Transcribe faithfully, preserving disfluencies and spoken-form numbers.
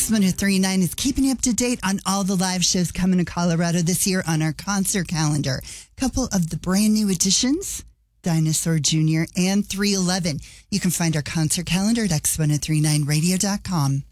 X one thirty-nine is keeping you up to date on all the live shows coming to Colorado this year on our concert calendar. A couple of the brand new additions, Dinosaur Junior and three eleven. You can find our concert calendar at X one thirty-nine radio dot com.